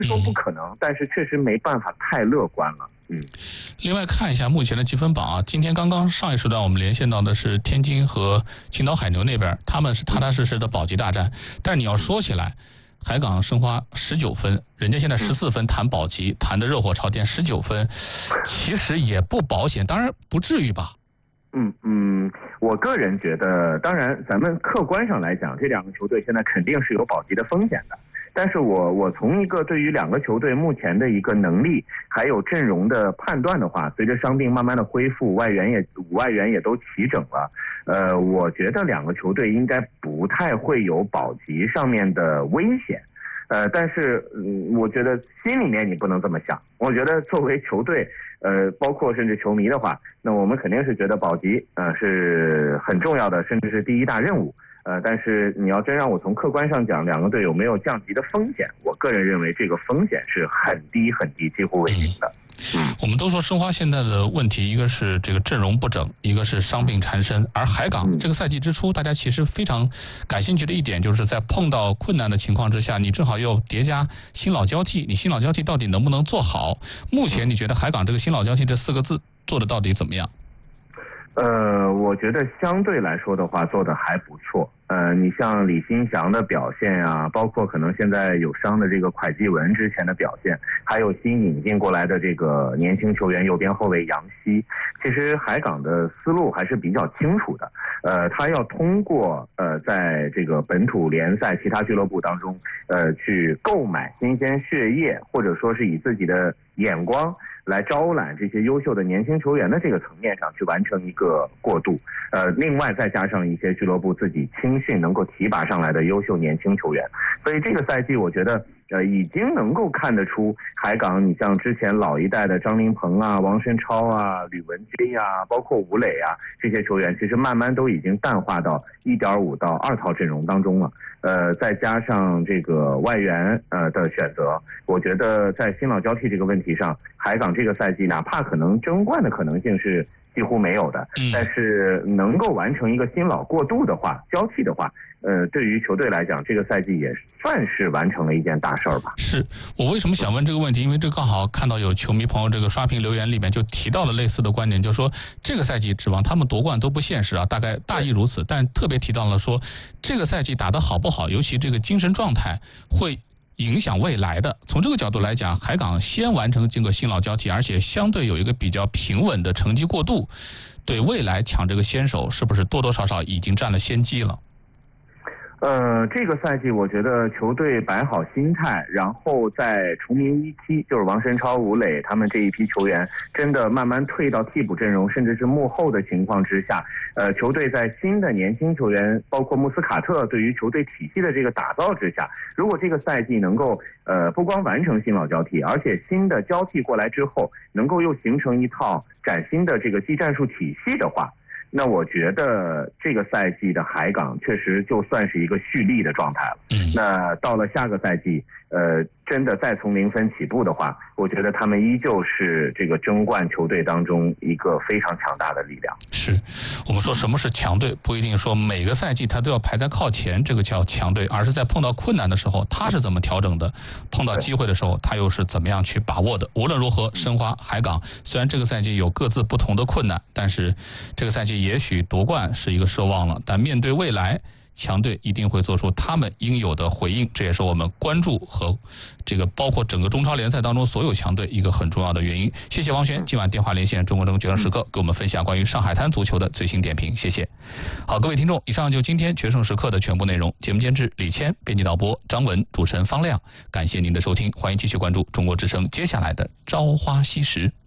是说不可能，但是确实没办法太乐观了。 另外看一下目前的积分榜啊，今天刚刚上一时段我们连线到的是天津和青岛海牛那边，他们是踏踏实实的保级大战。但是你要说起来，海港申花19分，人家现在14分谈保级，谈的热火朝天，19分，其实也不保险，当然不至于吧。 我个人觉得，当然咱们客观上来讲，这两个球队现在肯定是有保级的风险的。但是我从一个对于两个球队目前的一个能力还有阵容的判断的话，随着伤病慢慢的恢复，五外援也都齐整了，我觉得两个球队应该不太会有保级上面的危险。但是我觉得心里面你不能这么想。我觉得作为球队，包括甚至球迷的话，那我们肯定是觉得保级是很重要的，甚至是第一大任务。但是你要真让我从客观上讲，两个队有没有降级的风险，我个人认为这个风险是很低很低，几乎为零的。 我们都说申花现在的问题，一个是这个阵容不整，一个是伤病缠身。而海港这个赛季之初，大家其实非常感兴趣的一点，就是在碰到困难的情况之下，你正好又叠加新老交替，你新老交替到底能不能做好？目前你觉得海港这个新老交替这4个字做的到底怎么样？ 我觉得相对来说的话做的还不错。你像李新祥的表现啊，包括可能现在有伤的这个蒯基文之前的表现，还有新引进过来的这个年轻球员右边后卫杨希，其实海港的思路还是比较清楚的。他要通过在这个本土联赛其他俱乐部当中去购买新鲜血液，或者说是以自己的眼光来招揽这些优秀的年轻球员的这个层面上去完成一个过渡。另外再加上一些俱乐部自己青训能够提拔上来的优秀年轻球员，所以这个赛季我觉得已经能够看得出海港，你像之前老一代的张琳芃啊、王申超啊、吕文君啊，包括吴磊啊，这些球员其实慢慢都已经淡化到1.5到2套阵容当中了。再加上这个外援的选择，我觉得在新老交替这个问题上，海港这个赛季哪怕可能争冠的可能性是几乎没有的，但是能够完成一个新老过渡的话，交替的话，对于球队来讲，这个赛季也算是完成了一件大事儿吧。 是我为什么想问这个问题？因为这刚好看到有球迷朋友这个刷屏留言里面就提到了类似的观点，就是说这个赛季指望他们夺冠都不现实啊，大概大意如此。但特别提到了说这个赛季打得好不好，尤其这个精神状态会影响未来的。从这个角度来讲，海港先完成这个新老交替，而且相对有一个比较平稳的成绩过渡，对未来抢这个先手是不是多多少少已经占了先机了？ 这个赛季我觉得球队摆好心态，然后在除名一期，就是王申超、吴磊他们这一批球员真的慢慢退到替补阵容，甚至是幕后的情况之下，球队在新的年轻球员，包括穆斯卡特对于球队体系的这个打造之下，如果这个赛季能够不光完成新老交替，而且新的交替过来之后，能够又形成一套崭新的这个技战术体系的话，那我觉得这个赛季的海港确实就算是一个蓄力的状态了。那到了下个赛季，真的再从0分起步的话，我觉得他们依旧是这个争冠球队当中一个非常强大的力量。 是，我们说什么是强队，不一定说每个赛季他都要排在靠前，这个叫强队，而是在碰到困难的时候他是怎么调整的，碰到机会的时候他又是怎么样去把握的。无论如何，申花、海港虽然这个赛季有各自不同的困难，但是这个赛季也许夺冠是一个奢望了，但面对未来，强队一定会做出他们应有的回应，这也是我们关注和这个包括整个中超联赛当中所有强队一个很重要的原因。谢谢王璇今晚电话连线中国决胜时刻，给我们分享关于上海滩足球的最新点评，谢谢。好，各位听众，以上就今天决胜时刻的全部内容。节目监制李谦，编辑导播张文，主持人方亮，感谢您的收听，欢迎继续关注中国之声接下来的朝花夕拾。